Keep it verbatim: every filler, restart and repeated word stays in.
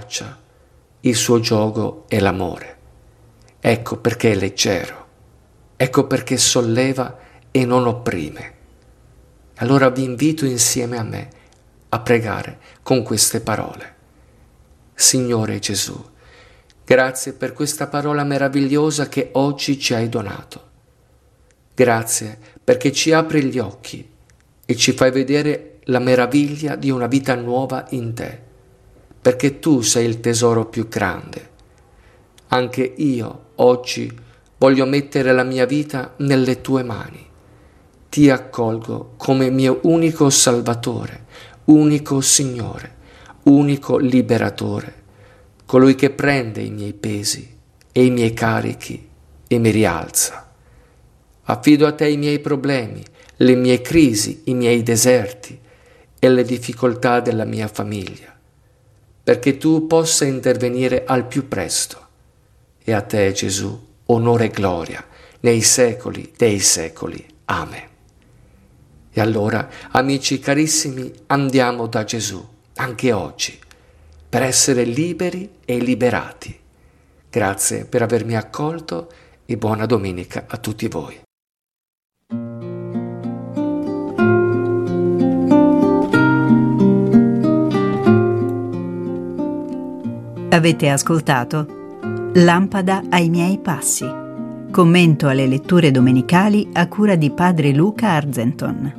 minaccia, il suo giogo è l'amore. Ecco perché è leggero, ecco perché solleva e non opprime. Allora vi invito insieme a me a pregare con queste parole. Signore Gesù, grazie per questa parola meravigliosa che oggi ci hai donato. Grazie perché ci apri gli occhi e ci fai vedere la meraviglia di una vita nuova in te, perché tu sei il tesoro più grande. Anche io oggi voglio mettere la mia vita nelle tue mani. Ti accolgo come mio unico Salvatore, unico Signore, unico Liberatore, colui che prende i miei pesi e i miei carichi e mi rialza. Affido a te i miei problemi, le mie crisi, i miei deserti e le difficoltà della mia famiglia, perché tu possa intervenire al più presto. E a te, Gesù, onore e gloria nei secoli dei secoli. Amen. E allora, amici carissimi, andiamo da Gesù, anche oggi, per essere liberi e liberati. Grazie per avermi accolto e buona domenica a tutti voi. Avete ascoltato Lampada ai miei passi. Commento alle letture domenicali a cura di padre Luca Argenton.